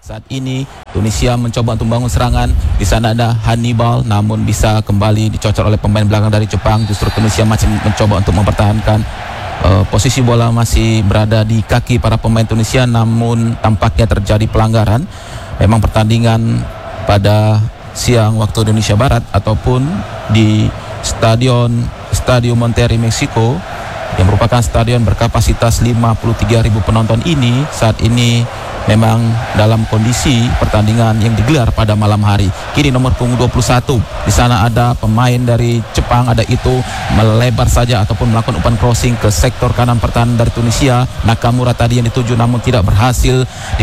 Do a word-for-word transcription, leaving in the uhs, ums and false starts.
Saat ini Tunisia mencoba untuk membangun serangan. Di sana ada Hannibal, namun bisa kembali dicocor oleh pemain belakang dari Jepang. Justru Tunisia masih mencoba untuk mempertahankan uh, posisi bola masih berada di kaki para pemain Tunisia, namun tampaknya terjadi pelanggaran. Memang pertandingan pada siang waktu Indonesia Barat ataupun di Stadion Stadium Monterrey, Meksiko, yang merupakan stadion berkapasitas lima puluh tiga ribu penonton ini saat ini memang dalam kondisi pertandingan yang digelar pada malam hari. Kini nomor punggung dua puluh satu, di sana ada pemain dari Jepang, ada itu melebar saja ataupun melakukan umpan crossing ke sektor kanan pertahanan dari Tunisia. Nakamura tadi yang dituju namun tidak berhasil